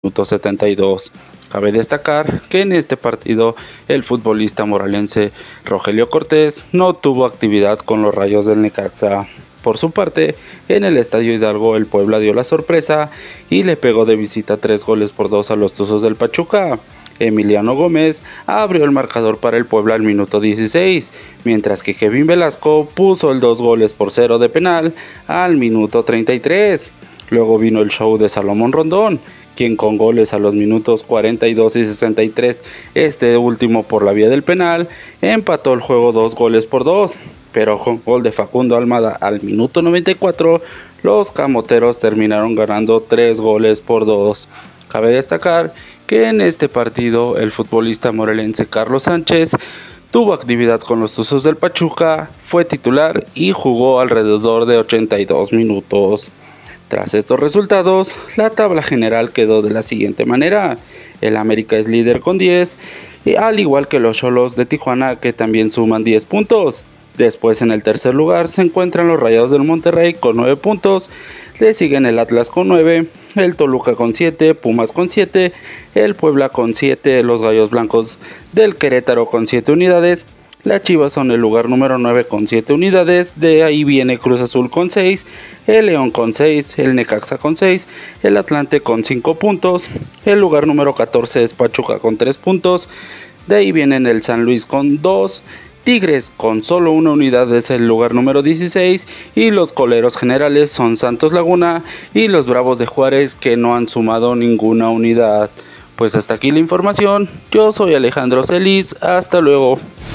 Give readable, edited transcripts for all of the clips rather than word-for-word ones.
minuto 72. Cabe destacar que en este partido el futbolista morelense Rogelio Cortés no tuvo actividad con los Rayos del Necaxa. Por su parte, en el Estadio Hidalgo el Puebla dio la sorpresa y le pegó de visita 3-2 a los Tuzos del Pachuca. Emiliano Gómez abrió el marcador para el Puebla al minuto 16, mientras que Kevin Velasco puso el 2-0 de penal al minuto 33. Luego vino el show de Salomón Rondón, quien con goles a los minutos 42 y 63, este último por la vía del penal, empató el juego 2-2, pero con gol de Facundo Almada al minuto 94, los camoteros terminaron ganando 3-2. Cabe destacar que en este partido el futbolista morelense Carlos Sánchez tuvo actividad con los Tuzos del Pachuca, fue titular y jugó alrededor de 82 minutos. Tras estos resultados, la tabla general quedó de la siguiente manera. El América es líder con 10, al igual que los Xolos de Tijuana, que también suman 10 puntos. Después, en el tercer lugar, se encuentran los Rayados del Monterrey con 9 puntos. Le siguen el Atlas con 9, el Toluca con 7, Pumas con 7, el Puebla con 7, los Gallos Blancos del Querétaro con 7 unidades. Las Chivas son el lugar número 9 con 7 unidades, de ahí viene Cruz Azul con 6, el León con 6, el Necaxa con 6, el Atlante con 5 puntos, el lugar número 14 es Pachuca con 3 puntos, de ahí vienen el San Luis con 2, Tigres con solo una unidad es el lugar número 16 y los coleros generales son Santos Laguna y los Bravos de Juárez, que no han sumado ninguna unidad. Pues hasta aquí la información, yo soy Alejandro Celis, hasta luego.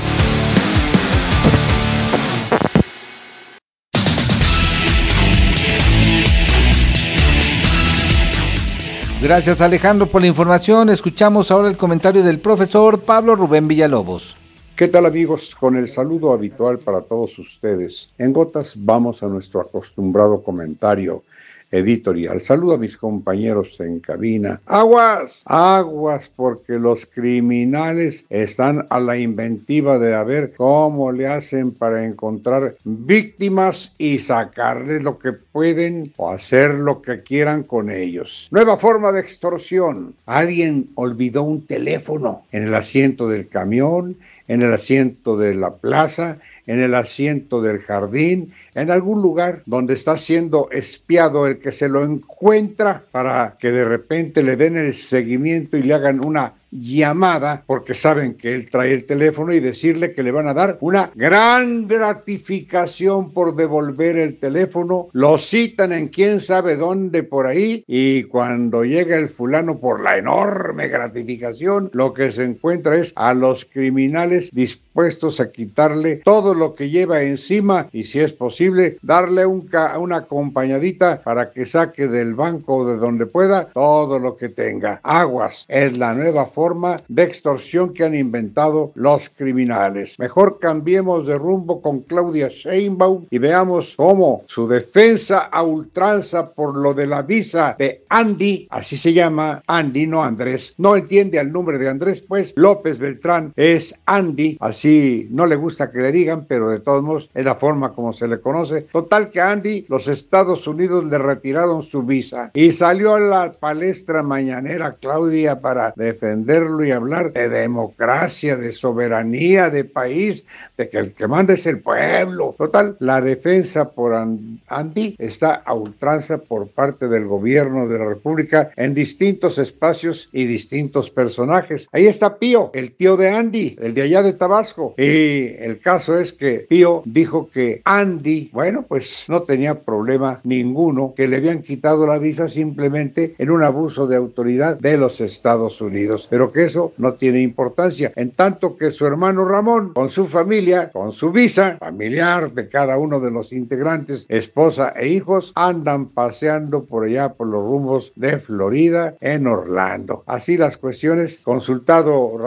Gracias, Alejandro, por la información. Escuchamos ahora el comentario del profesor Pablo Rubén Villalobos. ¿Qué tal, amigos? Con el saludo habitual para todos ustedes. En gotas vamos a nuestro acostumbrado comentario editorial. Saludo a mis compañeros en cabina. ¡Aguas! ¡Aguas! Porque los criminales están a la inventiva de a ver cómo le hacen para encontrar víctimas y sacarles lo que pueden o hacer lo que quieran con ellos. Nueva forma de extorsión. Alguien olvidó un teléfono en el asiento del camión, en el asiento de la plaza, en el asiento del jardín, en algún lugar donde está siendo espiado el que se lo encuentra para que de repente le den el seguimiento y le hagan una llamada porque saben que él trae el teléfono y decirle que le van a dar una gran gratificación por devolver el teléfono. Lo citan en quién sabe dónde por ahí y cuando llega el fulano por la enorme gratificación, lo que se encuentra es a los criminales dispuestos a quitarle todo lo que lleva encima y, si es posible, darle una acompañadita para que saque del banco o de donde pueda todo lo que tenga. Aguas, es la nueva forma de extorsión que han inventado los criminales. Mejor cambiemos de rumbo con Claudia Sheinbaum y veamos cómo su defensa a ultranza por lo de la visa de Andy, así se llama Andy, no Andrés, no entiende al nombre de Andrés, pues López Beltrán es Andy, así no le gusta que le digan, pero de todos modos es la forma como se le conoce. Total que a Andy los Estados Unidos le retiraron su visa y salió a la palestra mañanera Claudia para defenderlo y hablar de democracia, de soberanía, de país, de que el que manda es el pueblo. Total, la defensa por Andy está a ultranza por parte del gobierno de la República en distintos espacios y distintos personajes. Ahí está Pío, el tío de Andy, el de allá de Tabasco, y el caso es que Pío dijo que Andy, bueno, pues no tenía problema ninguno, que le habían quitado la visa simplemente en un abuso de autoridad de los Estados Unidos, pero que eso no tiene importancia, en tanto que su hermano Ramón, con su familia, con su visa familiar de cada uno de los integrantes, esposa e hijos, andan paseando por allá por los rumbos de Florida, en Orlando. Así las cuestiones. Consultado Ramón,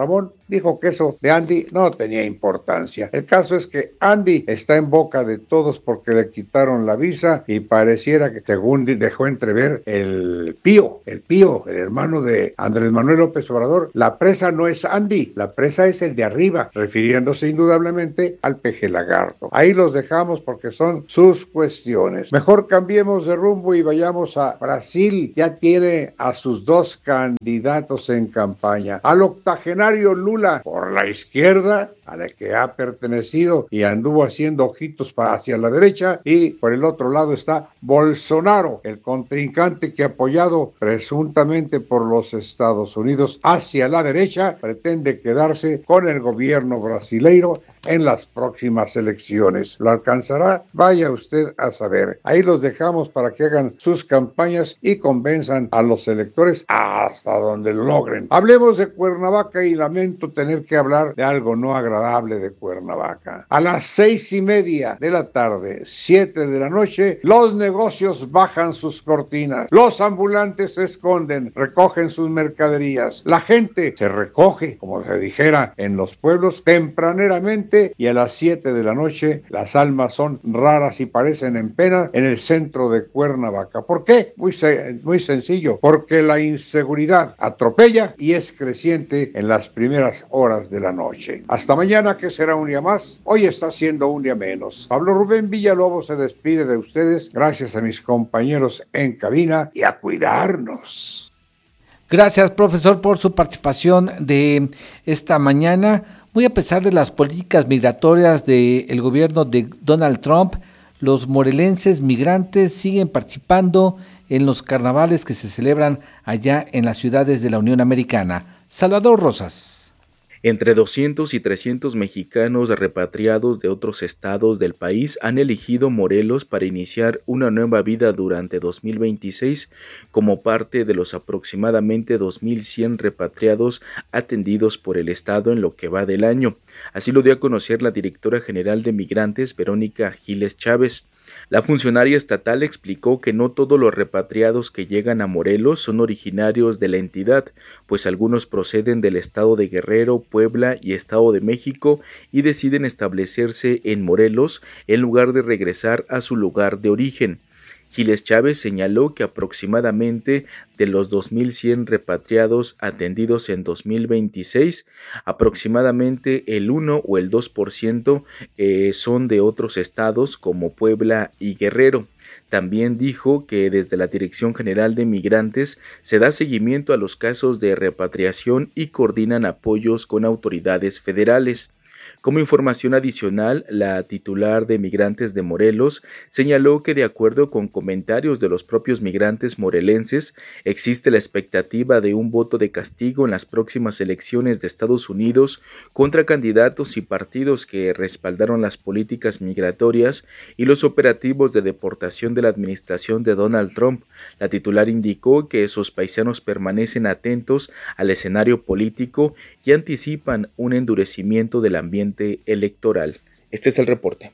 dijo que eso de Andy no tenía importancia. El caso es que Andy está en boca de todos porque le quitaron la visa y pareciera que, según dejó entrever el Pío, el hermano de Andrés Manuel López Obrador, la presa no es Andy, la presa es el de arriba, refiriéndose indudablemente al peje lagarto. Ahí los dejamos porque son sus cuestiones. Mejor cambiemos de rumbo y vayamos a Brasil. Ya tiene a sus dos candidatos en campaña. Al octogenario Lula por la izquierda, a la que ha pertenecido y anduvo haciendo ojitos hacia la derecha, y por el otro lado está Bolsonaro, el contrincante que, apoyado presuntamente por los Estados Unidos hacia la derecha, pretende quedarse con el gobierno brasileiro en las próximas elecciones. ¿Lo alcanzará? Vaya usted a saber. Ahí los dejamos para que hagan sus campañas y convenzan a los electores hasta donde lo logren. Hablemos de Cuernavaca y lamento tener que hablar de algo no agradable de Cuernavaca. A las 6:30 de la tarde, 7 de la noche, los negocios bajan sus cortinas. Los ambulantes se esconden, recogen sus mercaderías. La gente se recoge, como se dijera en los pueblos, tempraneramente, y a las 7 de la noche las almas son raras y parecen en pena en el centro de Cuernavaca. ¿Por qué? Muy sencillo, porque la inseguridad atropella y es creciente en las primeras horas de la noche. Hasta mañana, que será un día más. Hoy está siendo un día menos. Pablo Rubén Villalobos se despide de ustedes, gracias a mis compañeros en cabina, y a cuidarnos. Gracias, profesor, por su participación de esta mañana. Muy a pesar de las políticas migratorias del gobierno de Donald Trump, los morelenses migrantes siguen participando en los carnavales que se celebran allá en las ciudades de la Unión Americana. Salvador Rosas. Entre 200 y 300 mexicanos repatriados de otros estados del país han elegido Morelos para iniciar una nueva vida durante 2026 como parte de los aproximadamente 2.100 repatriados atendidos por el estado en lo que va del año. Así lo dio a conocer la directora general de Migrantes, Verónica Giles Chávez. La funcionaria estatal explicó que no todos los repatriados que llegan a Morelos son originarios de la entidad, pues algunos proceden del estado de Guerrero, Puebla y Estado de México y deciden establecerse en Morelos en lugar de regresar a su lugar de origen. Giles Chávez señaló que aproximadamente de los 2.100 repatriados atendidos en 2026, aproximadamente el 1 o el 2% son de otros estados como Puebla y Guerrero. También dijo que desde la Dirección General de Migrantes se da seguimiento a los casos de repatriación y coordinan apoyos con autoridades federales. Como información adicional, la titular de Migrantes de Morelos señaló que de acuerdo con comentarios de los propios migrantes morelenses, existe la expectativa de un voto de castigo en las próximas elecciones de Estados Unidos contra candidatos y partidos que respaldaron las políticas migratorias y los operativos de deportación de la administración de Donald Trump. La titular indicó que sus paisanos permanecen atentos al escenario político y anticipan un endurecimiento del ambiente electoral. Este es el reporte.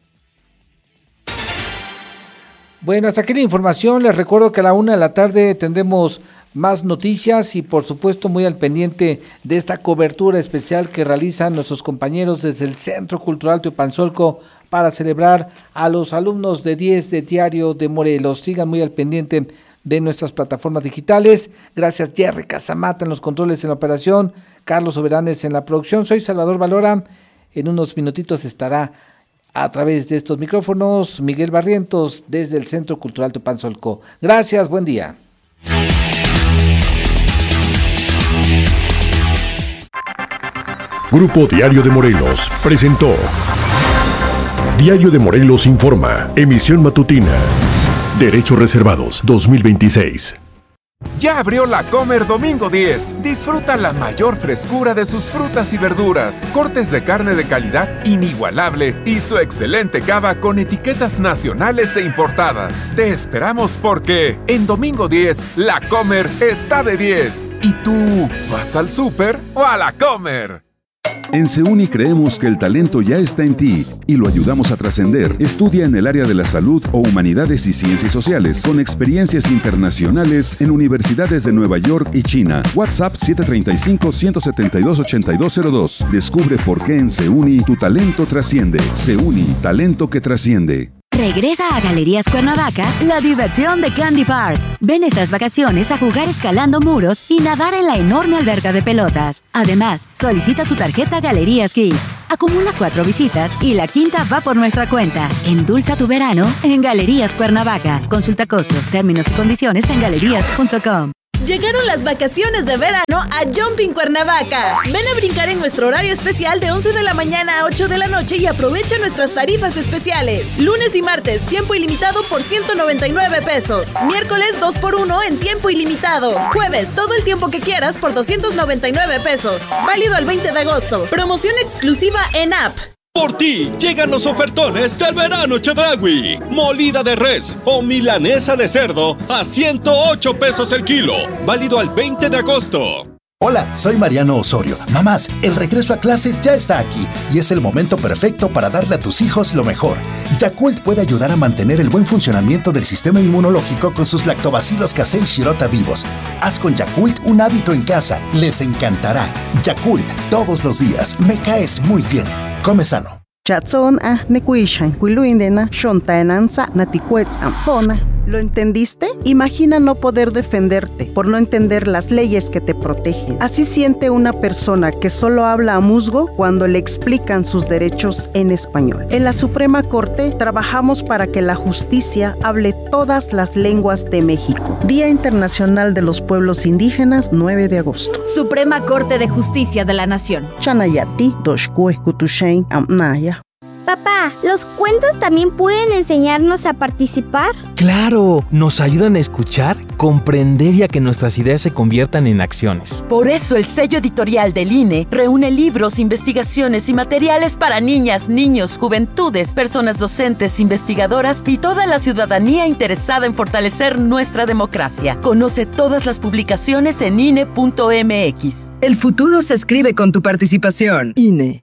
Bueno, hasta aquí la información. Les recuerdo que a la 1:00 p.m. tendremos más noticias y por supuesto muy al pendiente de esta cobertura especial que realizan nuestros compañeros desde el Centro Cultural Teopanzolco para celebrar a los alumnos de 10 de Diario de Morelos. Sigan muy al pendiente de nuestras plataformas digitales. Gracias Jerry Casamata en los controles en la operación, Carlos Soberanes en la producción. Soy Salvador Valora. En unos minutitos estará a través de estos micrófonos Miguel Barrientos desde el Centro Cultural Teopanzolco. Gracias, buen día. Grupo Diario de Morelos presentó Diario de Morelos Informa, emisión matutina. Derechos reservados 2026. Ya abrió La Comer Domingo 10. Disfruta la mayor frescura de sus frutas y verduras, cortes de carne de calidad inigualable y su excelente cava con etiquetas nacionales e importadas. Te esperamos porque en Domingo 10, La Comer está de 10. ¿Y tú vas al súper o a La Comer? En SEUNI creemos que el talento ya está en ti y lo ayudamos a trascender. Estudia en el área de la salud o humanidades y ciencias sociales con experiencias internacionales en universidades de Nueva York y China. WhatsApp 735-172-8202. Descubre por qué en SEUNI tu talento trasciende. SEUNI, talento que trasciende. Regresa a Galerías Cuernavaca la diversión de Candy Park. Ven estas vacaciones a jugar escalando muros y nadar en la enorme alberca de pelotas. Además, solicita tu tarjeta Galerías Kids. Acumula 4 visitas y la quinta va por nuestra cuenta. Endulza tu verano en Galerías Cuernavaca. Consulta costos, términos y condiciones en galerías.com. Llegaron las vacaciones de verano a Jumping Cuernavaca. Ven a brincar en nuestro horario especial de 11 de la mañana a 8 de la noche y aprovecha nuestras tarifas especiales. Lunes y martes, tiempo ilimitado por 199 pesos. Miércoles, 2x1 en tiempo ilimitado. Jueves, todo el tiempo que quieras por 299 pesos. Válido al 20 de agosto. Promoción exclusiva en app. Por ti, llegan los ofertones del verano Chedraui. Molida de res o milanesa de cerdo a 108 pesos el kilo. Válido al 20 de agosto. Hola, soy Mariano Osorio. Mamás, el regreso a clases ya está aquí y es el momento perfecto para darle a tus hijos lo mejor. Yakult puede ayudar a mantener el buen funcionamiento del sistema inmunológico con sus lactobacilos casei shirota vivos. Haz con Yakult un hábito en casa. Les encantará. Yakult, todos los días. Me caes muy bien. Come sano. ¿Lo entendiste? Imagina no poder defenderte por no entender las leyes que te protegen. Así siente una persona que solo habla a musgo cuando le explican sus derechos en español. En la Suprema Corte trabajamos para que la justicia hable todas las lenguas de México. Día Internacional de los Pueblos Indígenas, 9 de agosto. Suprema Corte de Justicia de la Nación. Chanayati, Doshkue, Kutushain, Amnaya. Papá, ¿los cuentos también pueden enseñarnos a participar? ¡Claro! Nos ayudan a escuchar, comprender y a que nuestras ideas se conviertan en acciones. Por eso el sello editorial del INE reúne libros, investigaciones y materiales para niñas, niños, juventudes, personas docentes, investigadoras y toda la ciudadanía interesada en fortalecer nuestra democracia. Conoce todas las publicaciones en INE.mx. El futuro se escribe con tu participación. INE.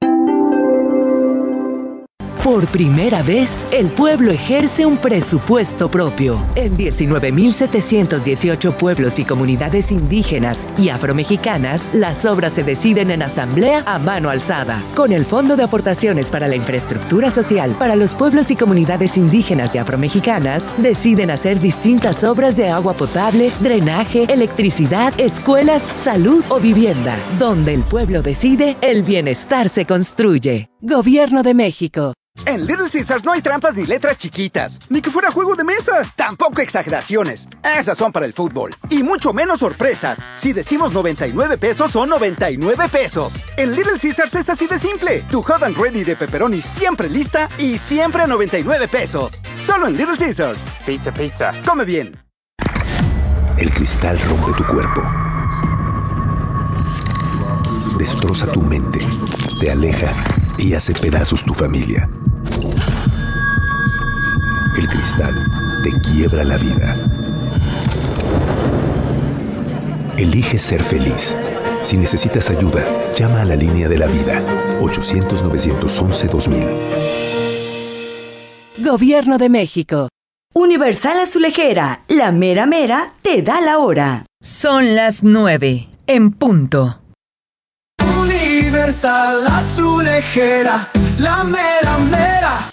Por primera vez, el pueblo ejerce un presupuesto propio. En 19.718 pueblos y comunidades indígenas y afromexicanas, las obras se deciden en asamblea a mano alzada. Con el Fondo de Aportaciones para la Infraestructura Social para los pueblos y comunidades indígenas y afromexicanas, deciden hacer distintas obras de agua potable, drenaje, electricidad, escuelas, salud o vivienda. Donde el pueblo decide, el bienestar se construye. Gobierno de México. En Little Caesars no hay trampas ni letras chiquitas, ni que fuera juego de mesa. Tampoco exageraciones. Esas son para el fútbol. Y mucho menos sorpresas. Si decimos 99 pesos, son 99 pesos. En Little Caesars es así de simple. Tu hot and ready de pepperoni siempre lista y siempre a 99 pesos. Solo en Little Caesars. Pizza, pizza. Come bien. El cristal rompe tu cuerpo. Destroza tu mente. Te aleja y hace pedazos tu familia. El cristal te quiebra la vida. Elige ser feliz. Si necesitas ayuda, llama a la línea de la vida. 800-911-2000. Gobierno de México. Universal Azulejera, la mera mera te da la hora. Son las 9 en punto. Universal Azulejera, la mera mera.